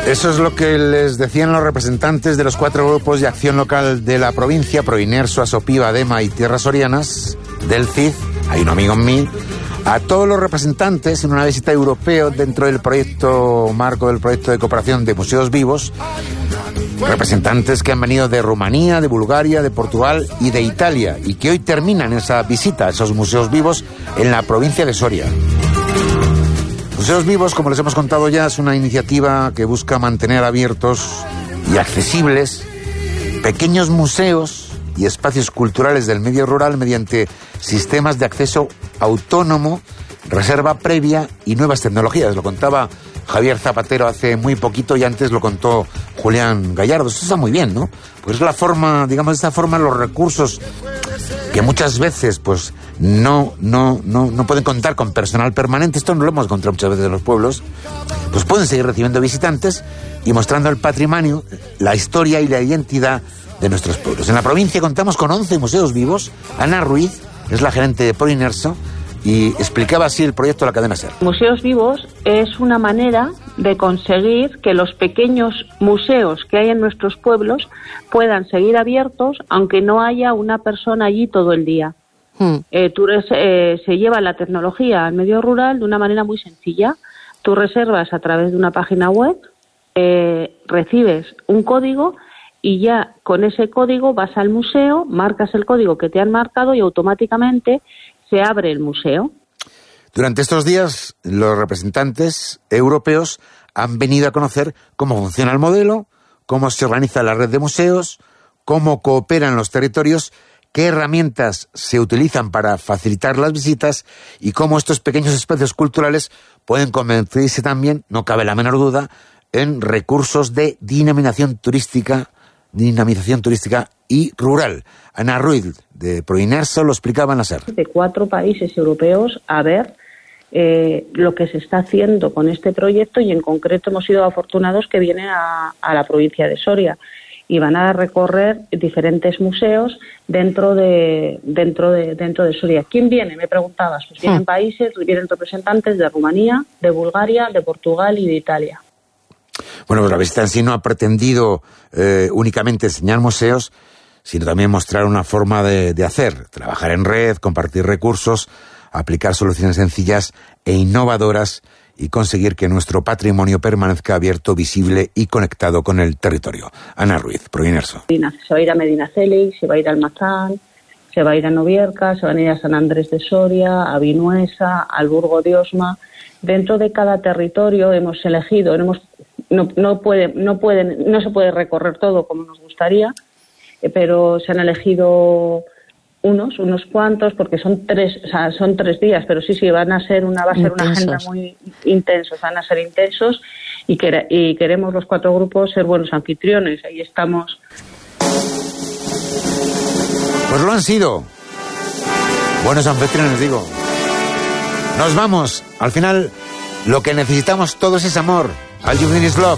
Eso es lo que les decían los representantes de los 4 grupos de acción local de la provincia, Proinerso, Asopiva, Dema y Tierras Sorianas, del CID, hay un amigo en mí, a todos los representantes en una visita europea dentro del marco del proyecto de cooperación de museos vivos, representantes que han venido de Rumanía, de Bulgaria, de Portugal y de Italia, y que hoy terminan esa visita a esos museos vivos en la provincia de Soria. Museos Vivos, como les hemos contado ya, es una iniciativa que busca mantener abiertos y accesibles pequeños museos y espacios culturales del medio rural mediante sistemas de acceso autónomo, reserva previa y nuevas tecnologías. Lo contaba Javier Zapatero hace muy poquito y antes lo contó Julián Gallardo. Eso está muy bien, ¿no? Pues es la forma, digamos, de esta forma los recursos que muchas veces pues no pueden contar con personal permanente, esto no lo hemos encontrado muchas veces en los pueblos, pues pueden seguir recibiendo visitantes y mostrando el patrimonio, la historia y la identidad de nuestros pueblos. En la provincia contamos con 11 museos vivos. Ana Ruiz es la gerente de Proinerso y explicaba así el proyecto de la cadena SER. Museos Vivos es una manera de conseguir que los pequeños museos que hay en nuestros pueblos puedan seguir abiertos aunque no haya una persona allí todo el día. Se lleva la tecnología al medio rural de una manera muy sencilla. Tú reservas a través de una página web, recibes un código y ya con ese código vas al museo, marcas el código que te han marcado y automáticamente se abre el museo. Durante estos días, los representantes europeos han venido a conocer cómo funciona el modelo, cómo se organiza la red de museos, cómo cooperan los territorios, qué herramientas se utilizan para facilitar las visitas y cómo estos pequeños espacios culturales pueden convertirse también, no cabe la menor duda, en recursos de dinamización turística y rural. Ana Ruiz, de Proinerso, lo explicaba en la SER. De 4 países europeos a ver lo que se está haciendo con este proyecto y en concreto hemos sido afortunados que viene a la provincia de Soria y van a recorrer diferentes museos dentro de Soria. ¿Quién viene? Me preguntabas. Pues vienen vienen representantes de Rumanía, de Bulgaria, de Portugal y de Italia. Bueno, pues la visita en sí no ha pretendido únicamente enseñar museos, sino también mostrar una forma de hacer, trabajar en red, compartir recursos, aplicar soluciones sencillas e innovadoras y conseguir que nuestro patrimonio permanezca abierto, visible y conectado con el territorio. Ana Ruiz, Proinerso. Se va a ir a Medinaceli, se va a ir a Almazán, se va a ir a Novierca, se van a ir a San Andrés de Soria, a Vinuesa, al Burgo de Osma. Dentro de cada territorio hemos elegido, no se puede recorrer todo como nos gustaría, pero se han elegido unos cuantos, porque son 3 días, pero sí, va a ser una agenda muy intensa, van a ser intensos y queremos los 4 grupos ser buenos anfitriones, ahí estamos. Pues lo han sido. Buenos anfitriones, digo. Nos vamos. Al final, lo que necesitamos todos es amor. All you need is love.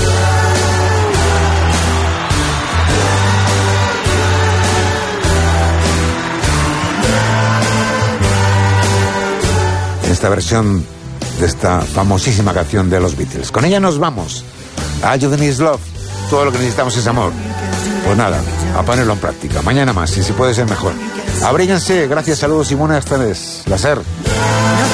Esta versión de esta famosísima canción de los Beatles. Con ella nos vamos. All you need is love. Todo lo que necesitamos es amor. Pues nada, a ponerlo en práctica. Mañana más, y si puede ser mejor. Abríguense. Gracias, saludos y buenas tardes. La SER.